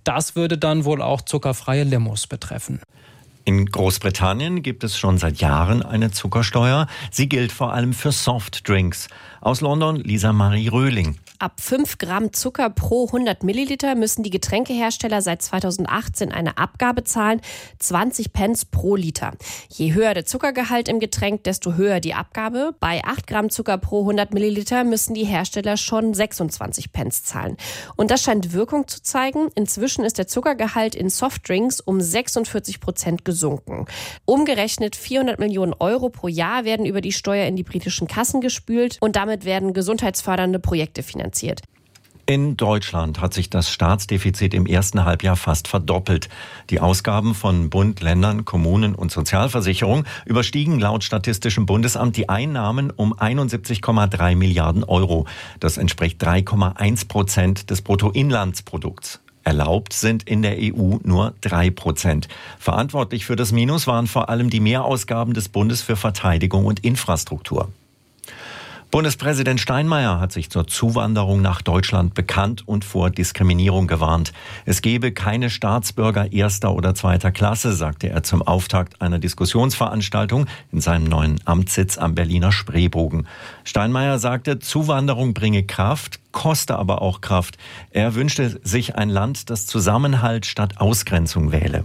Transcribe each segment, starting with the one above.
das würde dann wohl auch zuckerfreie Limos betreffen. In Großbritannien gibt es schon seit Jahren eine Zuckersteuer. Sie gilt vor allem für Softdrinks. Aus London Lisa Marie Röhling. Ab 5 Gramm Zucker pro 100 Milliliter müssen die Getränkehersteller seit 2018 eine Abgabe zahlen, 20 Pence pro Liter. Je höher der Zuckergehalt im Getränk, desto höher die Abgabe. Bei 8 Gramm Zucker pro 100 Milliliter müssen die Hersteller schon 26 Pence zahlen. Und das scheint Wirkung zu zeigen. Inzwischen ist der Zuckergehalt in Softdrinks um 46% gesunken. Umgerechnet 400 Millionen Euro pro Jahr werden über die Steuer in die britischen Kassen gespült und damit werden gesundheitsfördernde Projekte finanziert. In Deutschland hat sich das Staatsdefizit im ersten Halbjahr fast verdoppelt. Die Ausgaben von Bund, Ländern, Kommunen und Sozialversicherung überstiegen laut Statistischem Bundesamt die Einnahmen um 71,3 Milliarden Euro. Das entspricht 3,1% des Bruttoinlandsprodukts. Erlaubt sind in der EU nur 3%. Verantwortlich für das Minus waren vor allem die Mehrausgaben des Bundes für Verteidigung und Infrastruktur. Bundespräsident Steinmeier hat sich zur Zuwanderung nach Deutschland bekannt und vor Diskriminierung gewarnt. Es gebe keine Staatsbürger erster oder zweiter Klasse, sagte er zum Auftakt einer Diskussionsveranstaltung in seinem neuen Amtssitz am Berliner Spreebogen. Steinmeier sagte, Zuwanderung bringe Kraft, koste aber auch Kraft. Er wünschte sich ein Land, das Zusammenhalt statt Ausgrenzung wähle.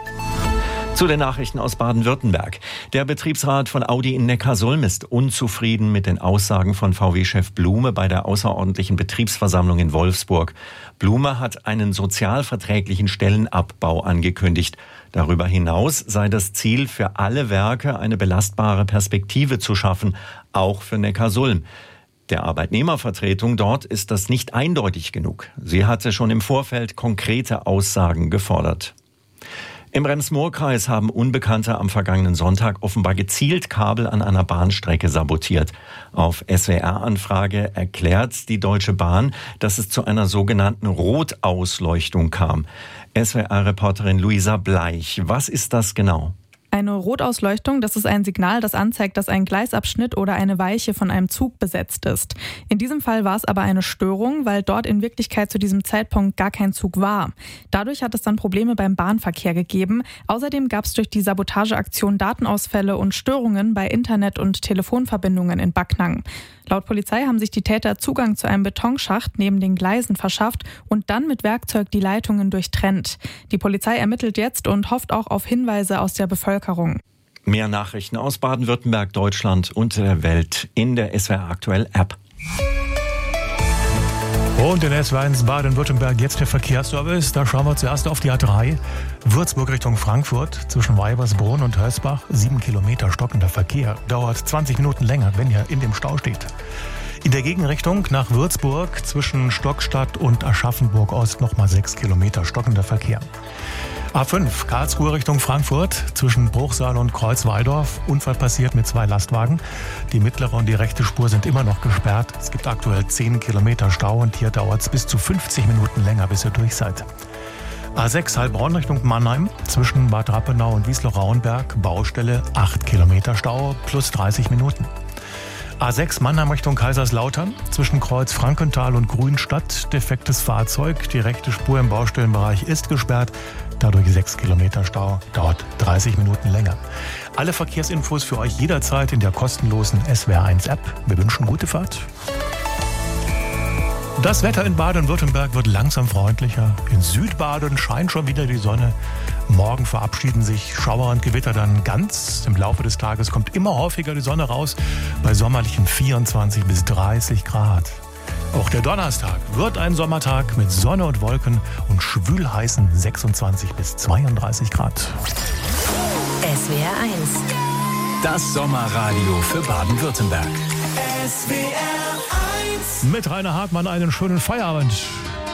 Zu den Nachrichten aus Baden-Württemberg. Der Betriebsrat von Audi in Neckarsulm ist unzufrieden mit den Aussagen von VW-Chef Blume bei der außerordentlichen Betriebsversammlung in Wolfsburg. Blume hat einen sozialverträglichen Stellenabbau angekündigt. Darüber hinaus sei das Ziel für alle Werke eine belastbare Perspektive zu schaffen, auch für Neckarsulm. Der Arbeitnehmervertretung dort ist das nicht eindeutig genug. Sie hatte schon im Vorfeld konkrete Aussagen gefordert. Im Rems-Murr-Kreis haben Unbekannte am vergangenen Sonntag offenbar gezielt Kabel an einer Bahnstrecke sabotiert. Auf SWR-Anfrage erklärt die Deutsche Bahn, dass es zu einer sogenannten Rotausleuchtung kam. SWR-Reporterin Luisa Bleich, was ist das genau? Eine Rotausleuchtung, das ist ein Signal, das anzeigt, dass ein Gleisabschnitt oder eine Weiche von einem Zug besetzt ist. In diesem Fall war es aber eine Störung, weil dort in Wirklichkeit zu diesem Zeitpunkt gar kein Zug war. Dadurch hat es dann Probleme beim Bahnverkehr gegeben. Außerdem gab es durch die Sabotageaktion Datenausfälle und Störungen bei Internet- und Telefonverbindungen in Backnang. Laut Polizei haben sich die Täter Zugang zu einem Betonschacht neben den Gleisen verschafft und dann mit Werkzeug die Leitungen durchtrennt. Die Polizei ermittelt jetzt und hofft auch auf Hinweise aus der Bevölkerung. Mehr Nachrichten aus Baden-Württemberg, Deutschland und der Welt in der SWR Aktuell App. Und in S1 Baden-Württemberg jetzt der Verkehrsservice. Da schauen wir zuerst auf die A3. Würzburg Richtung Frankfurt zwischen Weibersbrunn und Hösbach. 7 Kilometer stockender Verkehr. Dauert 20 Minuten länger, wenn ihr in dem Stau steht. In der Gegenrichtung nach Würzburg zwischen Stockstadt und Aschaffenburg Ost nochmal 6 Kilometer stockender Verkehr. A5 Karlsruhe Richtung Frankfurt zwischen Bruchsal und Kreuzwaldorf. Unfall passiert mit 2 Lastwagen. Die mittlere und die rechte Spur sind immer noch gesperrt. Es gibt aktuell 10 Kilometer Stau und hier dauert es bis zu 50 Minuten länger, bis ihr durch seid. A6 Heilbronn Richtung Mannheim zwischen Bad Rappenau und Wiesloch-Rauenberg. Baustelle 8 Kilometer Stau plus 30 Minuten. A6 Mannheim Richtung Kaiserslautern zwischen Kreuz Frankenthal und Grünstadt. Defektes Fahrzeug. Die rechte Spur im Baustellenbereich ist gesperrt. Dadurch 6 Kilometer Stau. Dauert 30 Minuten länger. Alle Verkehrsinfos für euch jederzeit in der kostenlosen SWR1 App. Wir wünschen gute Fahrt. Das Wetter in Baden-Württemberg wird langsam freundlicher. In Südbaden scheint schon wieder die Sonne. Morgen verabschieden sich Schauer und Gewitter dann ganz. Im Laufe des Tages kommt immer häufiger die Sonne raus. Bei sommerlichen 24 bis 30 Grad. Auch der Donnerstag wird ein Sommertag mit Sonne und Wolken und schwülheißen 26 bis 32 Grad. SWR 1. Das Sommerradio für Baden-Württemberg. Mit Rainer Hartmann einen schönen Feierabend.